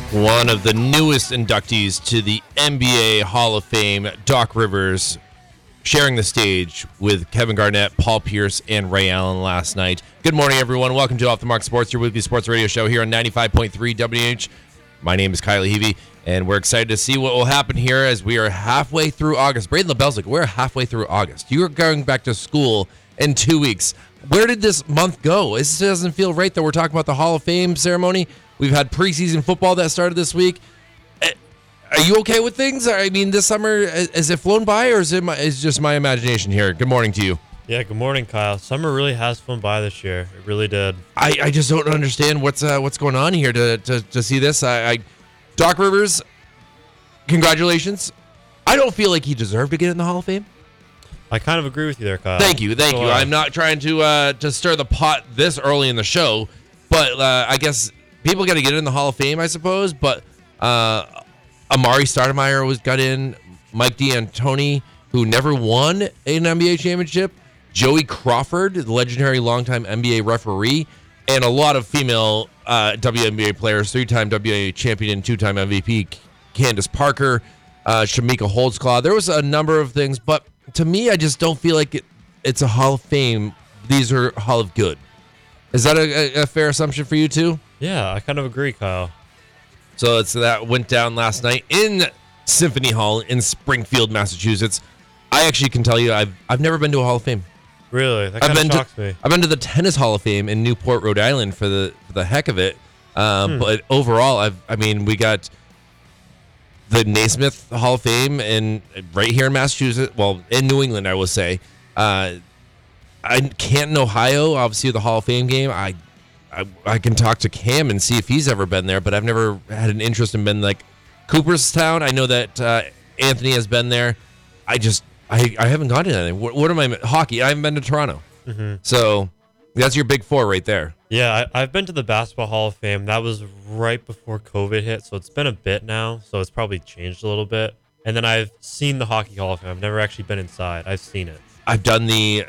One of the newest inductees to the NBA Hall of Fame, Doc Rivers, sharing the stage with Kevin Garnett, Paul Pierce, and Ray Allen last night. Good morning, everyone. Welcome to Off the Mark Sports, your weekly sports radio show here on 95.3 WH. My name is Kylie Heavey, and we're excited to see what will happen here as we are halfway through August. Braden LaBelle's like, we're halfway through August. You are going back to school in 2 weeks. Where did this month go? This doesn't feel right that we're talking about the Hall of Fame ceremony. We've had preseason football that started this week. Are you okay with things? I mean, this summer, has it flown by, or is it just my imagination here? Good morning to you. Yeah, good morning, Kyle. Summer really has flown by this year. It really did. I just don't understand what's going on here to see this. Doc Rivers, congratulations. I don't feel like he deserved to get in the Hall of Fame. I kind of agree with you there, Kyle. Thank you. I'm not trying to stir the pot this early in the show, but I guess people got to get in the Hall of Fame, I suppose. But Amari Stoudemire got in. Mike D'Antoni, who never won an NBA championship. Joey Crawford, the legendary longtime NBA referee, and a lot of female WNBA players, 3-time WNBA champion, 2-time MVP, Candace Parker, Shamika Holdsclaw. There was a number of things, but to me, I just don't feel like it's a Hall of Fame. These are Hall of Good. Is that a fair assumption for you, too? Yeah, I kind of agree, Kyle. So that went down last night in Symphony Hall in Springfield, Massachusetts. I actually can tell you I've never been to a Hall of Fame. Really? That kind of shocks me. I've been to the Tennis Hall of Fame in Newport, Rhode Island for the heck of it. But overall, we got the Naismith Hall of Fame and right here in Massachusetts. Well, in New England, I will say. Canton, Ohio, obviously the Hall of Fame game. I can talk to Cam and see if he's ever been there, but I've never had an interest in being like Cooperstown. I know that Anthony has been there. I haven't gone to anything. What am I? Hockey. I haven't been to Toronto. Mm-hmm. So that's your big four right there. Yeah, I've been to the Basketball Hall of Fame. That was right before COVID hit, so it's been a bit now. So it's probably changed a little bit. And then I've seen the Hockey Hall of Fame. I've never actually been inside. I've seen it. I've done the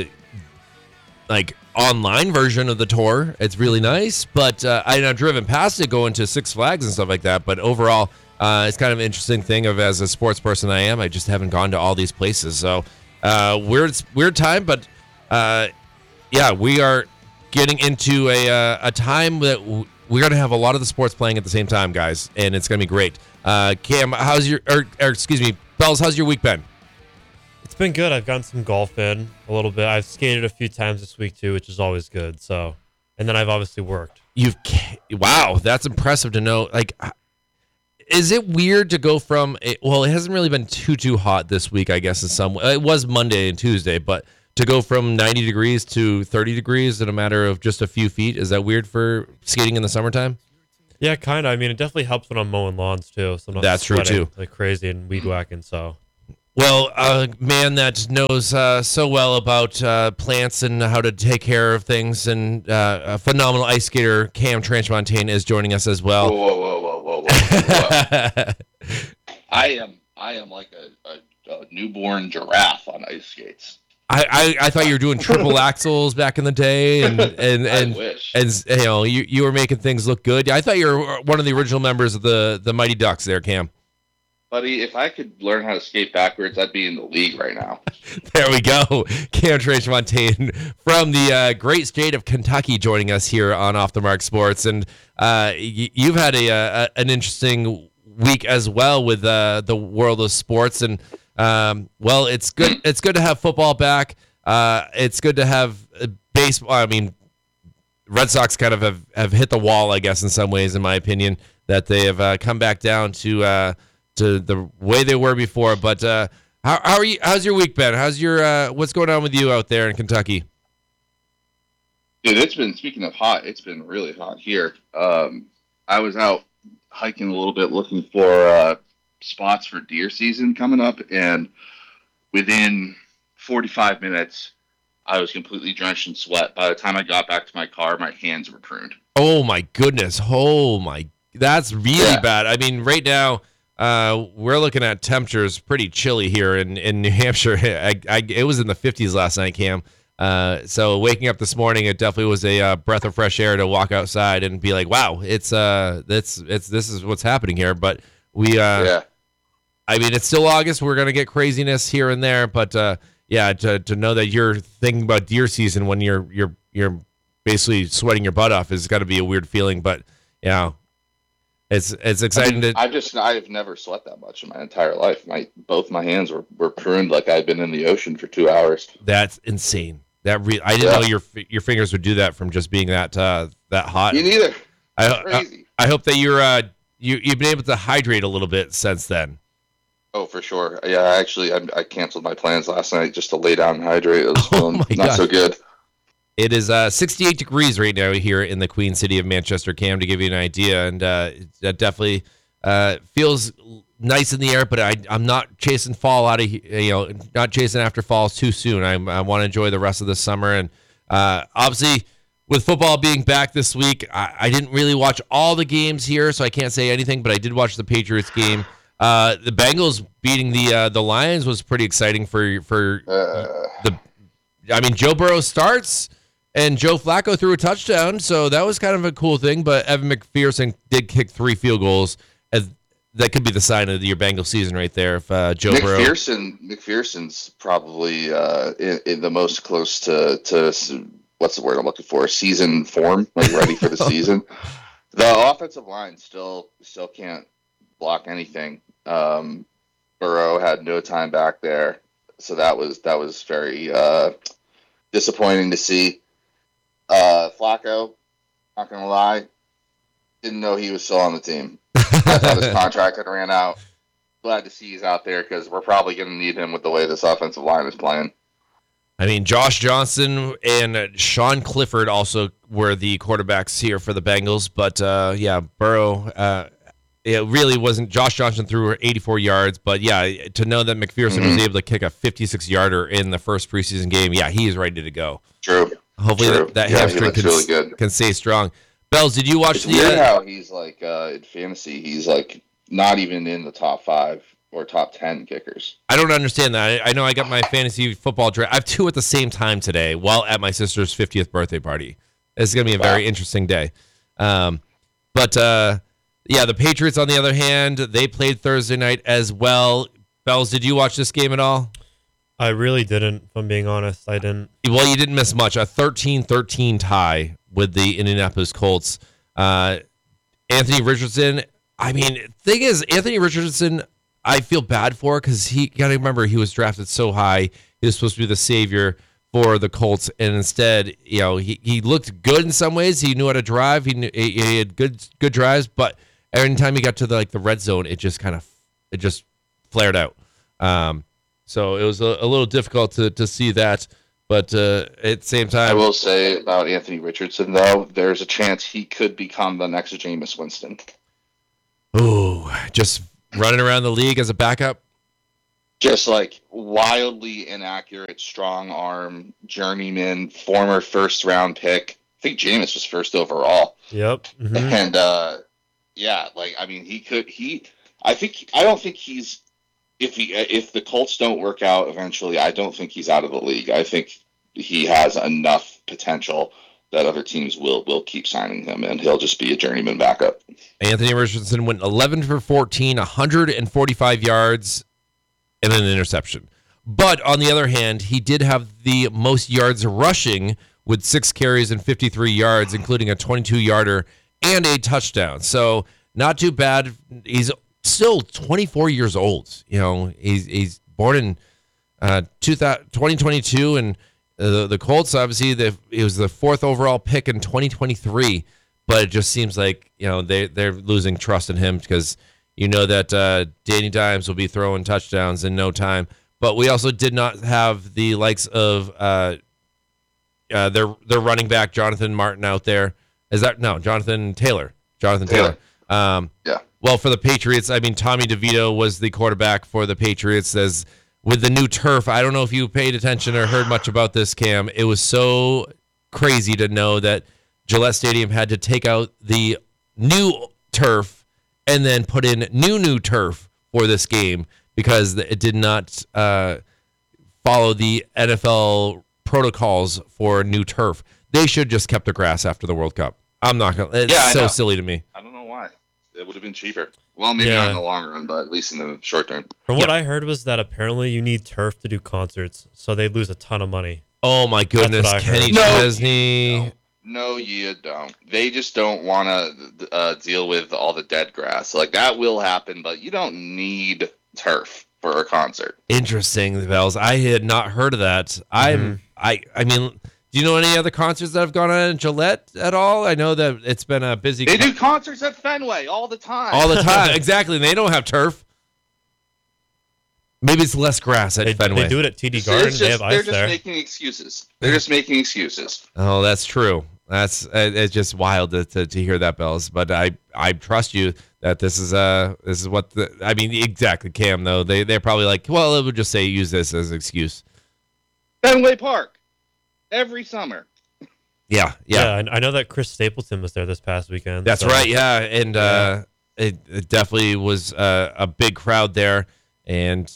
online version of the tour. It's really nice, but I've driven past it going to Six Flags and stuff like that. But overall, it's kind of an interesting thing as a sports person I am. I just haven't gone to all these places. So weird time, but yeah, we are getting into a time that we're going to have a lot of the sports playing at the same time, guys, and it's going to be great. Cam, Bells, how's your week been? It's been good. I've gotten some golf in a little bit. I've skated a few times this week too, which is always good. So, and then I've obviously worked. Wow, that's impressive to know. Like, is it weird to go from it hasn't really been too hot this week, I guess, in some way. It was Monday and Tuesday, but to go from 90 degrees to 30 degrees in a matter of just a few feet, is that weird for skating in the summertime? Yeah, kind of. I mean, it definitely helps when I'm mowing lawns too. So I'm not That's true too. Like crazy and weed whacking. So. Well, a man that knows so well about plants and how to take care of things, and a phenomenal ice skater, Cam Transmontane, is joining us as well. Whoa. I am like a newborn giraffe on ice skates. I thought you were doing triple axles back in the day, and I wish. And you were making things look good. I thought you were one of the original members of the Mighty Ducks there, Cam. Buddy, if I could learn how to skate backwards, I'd be in the league right now. There we go. Cam Transmontane from the great state of Kentucky joining us here on Off the Mark Sports. And you've had an interesting week as well with the world of sports. And, it's good. It's good to have football back. It's good to have baseball. I mean, Red Sox kind of have hit the wall, I guess, in some ways, in my opinion, that they have come back down to the way they were before. But how are you? How's your week been? How's your what's going on with you out there in Kentucky? Dude, speaking of hot, it's been really hot here. I was out hiking a little bit looking for spots for deer season coming up, and within 45 minutes, I was completely drenched in sweat. By the time I got back to my car, my hands were pruned. Oh my goodness! That's really bad. I mean, right now, we're looking at temperatures pretty chilly here in New Hampshire. It was in the 50s last night, Cam. So waking up this morning, it definitely was a breath of fresh air to walk outside and be like, wow, this is what's happening here. But Yeah. I mean, it's still August. We're gonna get craziness here and there, but yeah, to know that you're thinking about deer season when you're basically sweating your butt off is got to be a weird feeling. But yeah, it's exciting to. I've never sweat that much in my entire life. Both my hands were pruned like I'd been in the ocean for 2 hours. That's insane. I didn't know your fingers would do that from just being that hot. Me neither. Crazy. I hope that you've been able to hydrate a little bit since then. Oh, for sure. Yeah, actually, I canceled my plans last night just to lay down and hydrate. It was feeling not so good. It is 68 degrees right now here in the Queen City of Manchester, Cam, to give you an idea, and that definitely feels nice in the air. But I'm not chasing fall out of not chasing after falls too soon. I want to enjoy the rest of the summer, and obviously with football being back this week, I didn't really watch all the games here, so I can't say anything. But I did watch the Patriots game. The Bengals beating the Lions was pretty exciting for the. I mean, Joe Burrow starts and Joe Flacco threw a touchdown, so that was kind of a cool thing. But Evan McPherson did kick 3 field goals, as that could be the sign of your Bengals season right there. If Joe Burrow, McPherson's probably in the most close to what's the word I'm looking for? Season form, like ready for the season. The offensive line still can't block anything. Burrow had no time back there, so that was very disappointing to see. Flacco, not gonna lie, didn't know he was still on the team. I thought his contract had ran out. Glad to see he's out there because we're probably going to need him with the way this offensive line is playing. I mean, Josh Johnson and Sean Clifford also were the quarterbacks here for the Bengals, but yeah, Burrow. It really wasn't. Josh Johnson threw 84 yards, but yeah, to know that McPherson was able to kick a 56-yarder in the first preseason game, yeah, he is ready to go. True. Hopefully that hamstring can stay strong. Bells, did you watch it's weird how he's like in fantasy, he's like not even in the top 5 or top 10 kickers. I don't understand that. I know I got my fantasy football draft. I have 2 at the same time today while at my sister's 50th birthday party. It's going to be a very interesting day. But yeah, the Patriots, on the other hand, they played Thursday night as well. Bells, did you watch this game at all? I really didn't, if I'm being honest. I didn't. Well, you didn't miss much. A 13-13 tie with the Indianapolis Colts. Anthony Richardson, I mean, thing is, Anthony Richardson, I feel bad for because you got to remember he was drafted so high. He was supposed to be the savior for the Colts, and instead, he looked good in some ways. He knew how to drive. He had good drives, but every time he got to the red zone, it just flared out. So it was a little difficult to see that. But at the same time, I will say about Anthony Richardson, though, there's a chance he could become the next Jameis Winston. Ooh, just running around the league as a backup? Just like wildly inaccurate, strong arm, journeyman, former first-round pick. I think Jameis was first overall. Yep. Mm-hmm. And, yeah, I mean, I don't think he's, if the Colts don't work out eventually, I don't think he's out of the league. I think he has enough potential that other teams will keep signing him, and he'll just be a journeyman backup. Anthony Richardson went 11 for 14, 145 yards, and an interception. But on the other hand, he did have the most yards rushing with 6 carries and 53 yards, including a 22-yarder and a touchdown. So not too bad. He's still 24 years old. He's born in 2022, and the Colts, obviously, it was the 4th overall pick in 2023, but it just seems like they're losing trust in him because that Danny Dimes will be throwing touchdowns in no time. But we also did not have the likes of their running back Jonathan Martin out there. Jonathan Taylor. Yeah. Well, for the Patriots, I mean, Tommy DeVito was the quarterback for the Patriots. As with the new turf, I don't know if you paid attention or heard much about this, Cam. It was so crazy to know that Gillette Stadium had to take out the new turf and then put in new turf for this game because it did not follow the NFL protocols for new turf. They should just kept the grass after the World Cup. I'm not gonna. It's so silly to me. I don't know why. It would have been cheaper. Well, maybe not in the long run, but at least in the short term. From what I heard was that apparently you need turf to do concerts, so they lose a ton of money. Oh my goodness, Kenny Chesney. No, you don't. They just don't want to deal with all the dead grass. Like, that will happen, but you don't need turf for a concert. Interesting, Bells. I had not heard of that. I mean, do you know any other concerts that have gone on in Gillette at all? I know that it's been a busy. They do concerts at Fenway all the time. All the time, exactly. And they don't have turf. Maybe it's less grass at Fenway. They do it at TD Garden. They have ice there. They're just making excuses. They're just making excuses. Oh, that's true. It's just wild to hear that, Bells. But I trust you that this is what I mean, exactly, Cam, though. They're probably like, well, it would just say use this as an excuse. Fenway Park every summer. Yeah. I know that Chris Stapleton was there this past weekend. That's right, yeah. And it definitely was a big crowd there. And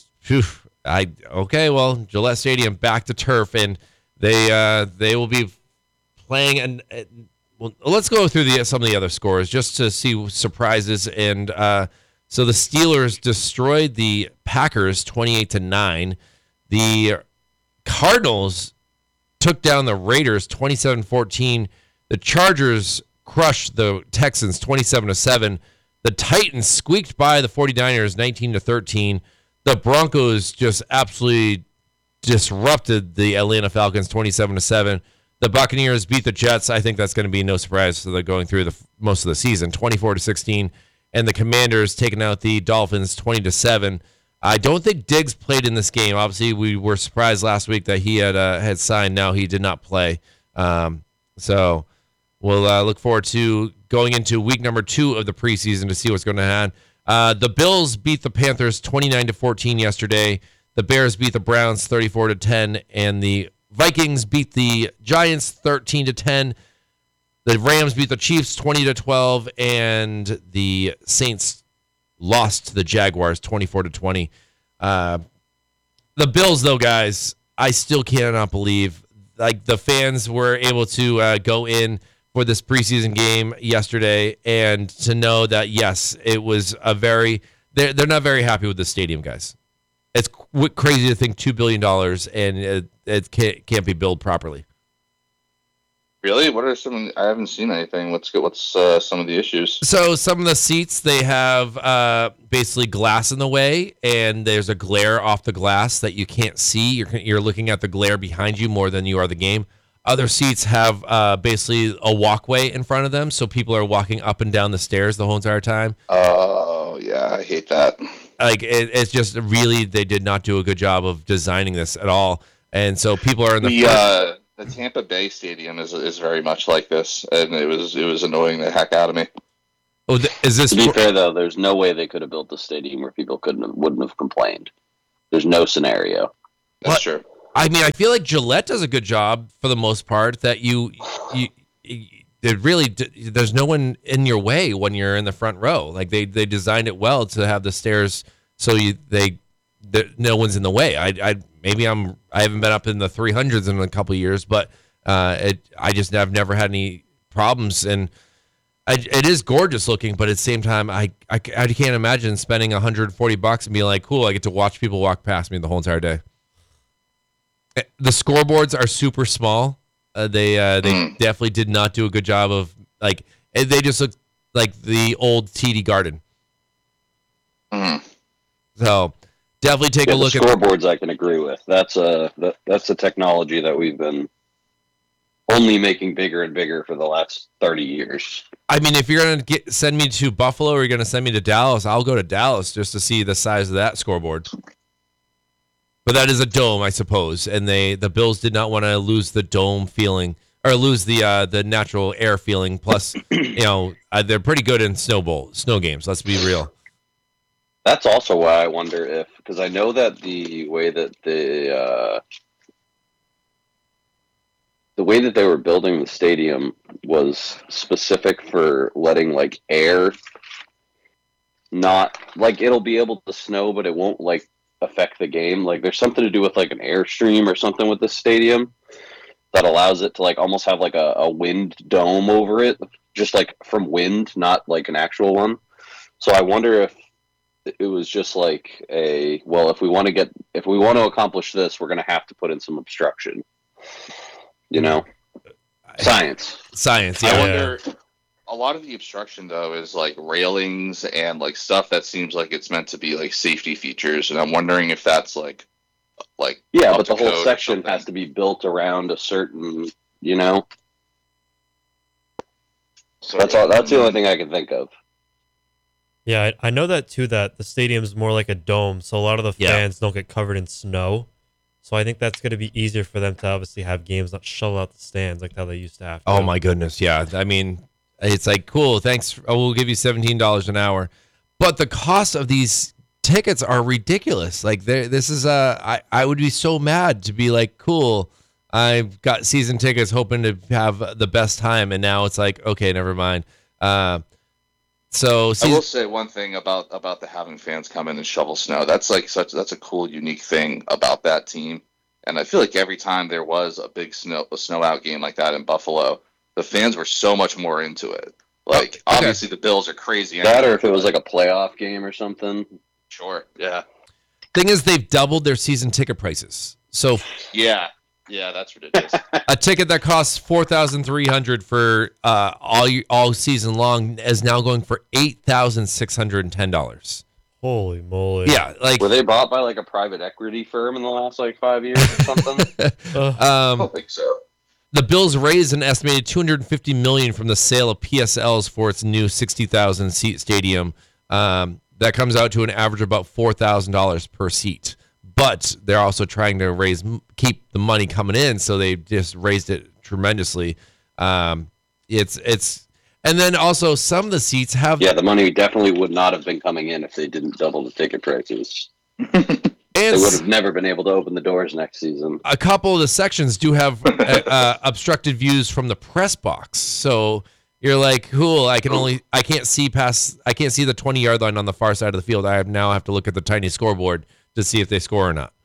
Gillette Stadium back to turf, and they will be playing. And well, let's go through some of the other scores just to see surprises. And so the Steelers destroyed the Packers 28-9. The Cardinals took down the Raiders 27-14. The Chargers crushed the Texans 27-7. The Titans squeaked by the 49ers 19-13. The Broncos just absolutely disrupted the Atlanta Falcons 27-7. The Buccaneers beat the Jets. I think that's going to be no surprise. So they're going through most of the season 24-16. And the Commanders taking out the Dolphins 20-7. I don't think Diggs played in this game. Obviously, we were surprised last week that he had signed. Now he did not play. So we'll look forward to going into week number 2 of the preseason to see what's going to happen. The Bills beat the Panthers 29-14 yesterday. The Bears beat the Browns 34-10, and the Vikings beat the Giants 13-10. The Rams beat the Chiefs 20-12, and the Saints lost to the Jaguars 24-20. The Bills, though, guys, I still cannot believe the fans were able to go in for this preseason game yesterday, and to know that, yes, it was they're not very happy with the stadium, guys. It's crazy to think $2 billion and it can't be built properly. Really? What are some? I haven't seen anything. What's some of the issues? So some of the seats, they have basically glass in the way, and there's a glare off the glass that you can't see. You're looking at the glare behind you more than you are the game. Other seats have basically a walkway in front of them, so people are walking up and down the stairs the whole entire time. Oh, yeah, I hate that. It's just really, they did not do a good job of designing this at all. And so people are in the Tampa Bay Stadium is very much like this, and it was annoying the heck out of me. Oh, is this? To be fair, though, there's no way they could have built a stadium where people wouldn't have complained. There's no scenario. That's true. I mean, I feel like Gillette does a good job for the most part. That there's no one in your way when you're in the front row. Like they designed it well to have the stairs so no one's in the way. I haven't been up in the 300s in a couple of years, but I've never had any problems, and it is gorgeous looking. But at the same time, I can't imagine spending $140 and being like, cool, I get to watch people walk past me the whole entire day. The scoreboards are super small. They definitely did not do a good job of they just look like the old TD Garden. So definitely take a look at scoreboards. I can agree with. That's a technology that we've been only making bigger and bigger for the last 30 years. I mean, if you're going to send me to Buffalo or you're going to send me to Dallas, I'll go to Dallas just to see the size of that scoreboard. But that is a dome, I suppose, and the Bills did not want to lose the dome feeling or lose the natural air feeling. Plus, they're pretty good in snow games. Let's be real. That's also why I wonder because I know that the way that they were building the stadium was specific for letting air, not it'll be able to snow, but it won't affect the game. There's something to do with an airstream or something with this stadium. that allows it to like almost have like a wind dome over it, just like from wind, not like an actual one. So I wonder if it was just like if we want to accomplish this, we're going to have to put in some obstruction. Science. Science. I Yeah. wonder. A lot of the obstruction though is like railings and like stuff that seems like it's meant to be like safety features, and I'm wondering if that's like Yeah, up but to the whole code or section something. has to be built around a certain. So That's all. That's the only thing I can think of. Yeah, I know that too, that the stadium's more like a dome, so a lot of the Yeah. fans don't get covered in snow. So I think that's going to be easier for them to obviously have games not shovel out the stands like how they used to have to. Oh my goodness, yeah. I mean, it's like cool. Thanks. We'll give you $17 an hour, but the cost of these tickets are ridiculous. Like, this is I would be so mad to be like, cool. I've got season tickets, hoping to have the best time, and now it's like, okay, never mind. So I will say one thing about the having fans come in and shovel snow. That's a cool, unique thing about that team. And I feel like every time there was a big snow out game like that in Buffalo, the fans were so much more into it. Like, obviously the Bills are crazy. That, or if it was like a playoff game or something. Sure, yeah. thing is, they've doubled their season ticket prices. So Yeah, that's ridiculous. a ticket that costs $4,300 for all season long is now going for $8,610. Holy moly. Yeah, like Were they bought by like a private equity firm in the last like 5 years or something? I don't think so. The Bills raised an estimated $250 million from the sale of PSLs for its new 60,000 seat stadium. That comes out to an average of about $4,000 per seat. But they're also trying to keep the money coming in, so they just raised it tremendously. It's and then also some of the seats have Yeah, the money definitely would not have been coming in if they didn't double the ticket prices. They would have never been able to open the doors next season. A couple of the sections do have obstructed views from the press box, so you're like, cool. I can't see the 20-yard line on the far side of the field. I now have to look at the tiny scoreboard to see if they score or not.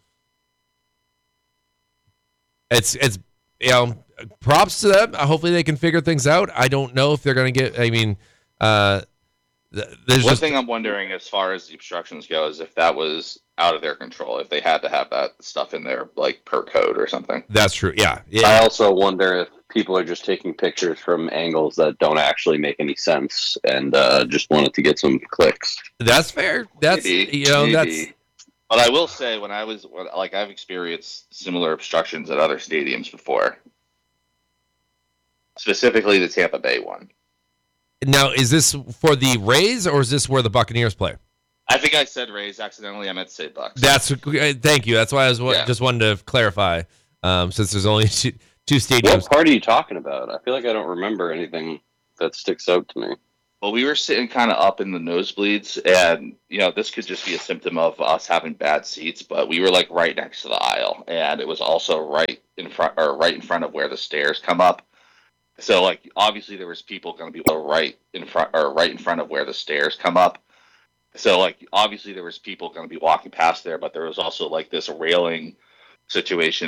It's props to them. Hopefully they can figure things out. I don't know if they're going to get. I mean, there's One thing I'm wondering as far as the obstructions go is if that was out of their control, if they had to have that stuff in there like per code or something. That's true. Yeah. I also wonder if people are just taking pictures from angles that don't actually make any sense and just wanted to get some clicks. That's fair. That's Maybe. that's. But I will say, I've experienced similar obstructions at other stadiums before. Specifically the Tampa Bay one. Now, is this for the Rays or is this where the Buccaneers play? I think I said Rays accidentally. I meant to say Bucks. Thank you. That's why I was just wanted to clarify, since there's only two stadiums. What part are you talking about? I feel like I don't remember anything that sticks out to me. Well, we were sitting kind of up in the nosebleeds, and this could just be a symptom of us having bad seats. But we were like right next to the aisle, and it was also right in front of where the stairs come up. So, like, obviously there was people going to be right in front of where the stairs come up. So, like, obviously there was people going to be walking past there, but there was also like this railing situation